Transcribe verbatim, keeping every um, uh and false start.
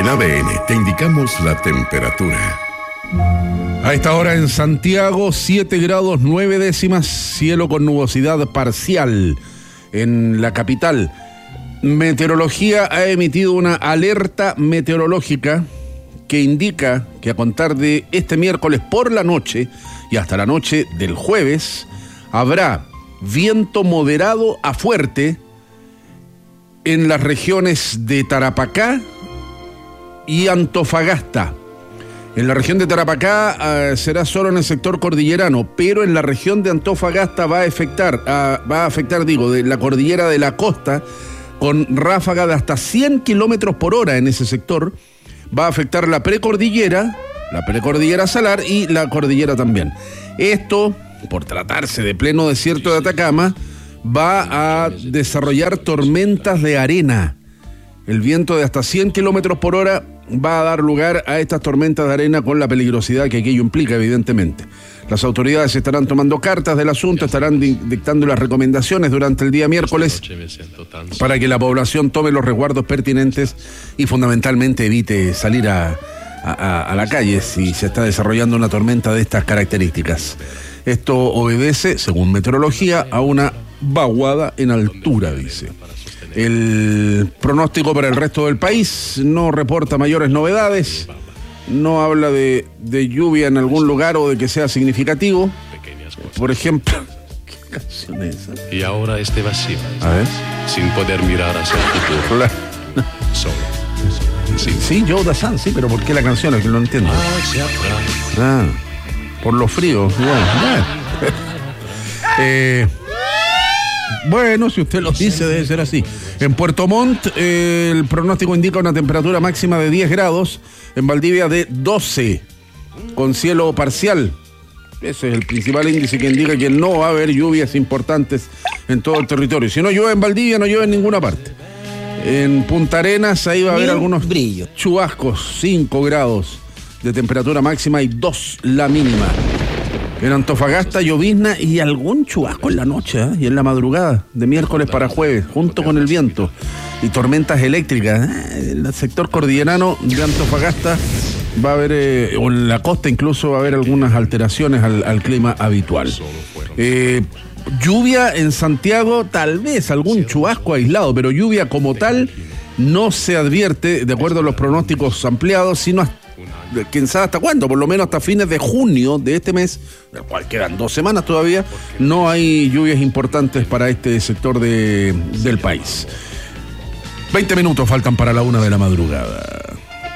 En A D N te indicamos la temperatura. A esta hora en Santiago, siete grados nueve décimas, cielo con nubosidad parcial en la capital. Meteorología ha emitido una alerta meteorológica que indica que a contar de este miércoles por la noche y hasta la noche del jueves habrá viento moderado a fuerte en las regiones de Tarapacá y Antofagasta. En la región de Tarapacá uh, será solo en el sector cordillerano, pero en la región de Antofagasta va a afectar, uh, va a afectar, digo, de la cordillera de la costa, con ráfaga de hasta cien kilómetros por hora en ese sector. Va a afectar la precordillera, la precordillera salar y la cordillera también. Esto, por tratarse de pleno desierto de Atacama, va a desarrollar tormentas de arena. El viento de hasta cien kilómetros por hora va a dar lugar a estas tormentas de arena con la peligrosidad que aquello implica, evidentemente. Las autoridades estarán tomando cartas del asunto, estarán dictando las recomendaciones durante el día miércoles para que la población tome los resguardos pertinentes y fundamentalmente evite salir a, a, a la calle si se está desarrollando una tormenta de estas características. Esto obedece, según meteorología, a una vaguada en altura, dice. El pronóstico para el resto del país no reporta mayores novedades, no habla de, de lluvia en algún lugar o de que sea significativo. Por ejemplo, ¿qué canción es esa? Y ahora este vacío, a ver, sin poder mirar hacia el futuro. La... Solo. Sí, sí, Joe Dassin, sí, pero ¿por qué la canción? Es que no entiendo. Ah, por lo frío. Bueno, bueno. eh... Bueno, si usted lo dice, debe ser así. En Puerto Montt, eh, el pronóstico indica una temperatura máxima de diez grados, en Valdivia de doce, con cielo parcial. Ese es el principal índice que indica que no va a haber lluvias importantes en todo el territorio. Si no llueve en Valdivia, no llueve en ninguna parte. En Punta Arenas, ahí va a haber algunos brillo. chubascos, cinco grados de temperatura máxima y dos la mínima. En Antofagasta, llovizna y algún chubasco en la noche, ¿eh? Y en la madrugada, de miércoles para jueves, junto con el viento. Y tormentas eléctricas. ¿eh? En el sector cordillerano de Antofagasta va a haber, eh, o en la costa incluso va a haber algunas alteraciones al, al clima habitual. Eh, lluvia en Santiago, tal vez algún chubasco aislado, pero lluvia como tal no se advierte, de acuerdo a los pronósticos ampliados, sino hasta quién sabe hasta cuándo, por lo menos hasta fines de junio de este mes, del cual quedan dos semanas todavía, no hay lluvias importantes para este sector de, del país. veinte minutos faltan para la una de la madrugada.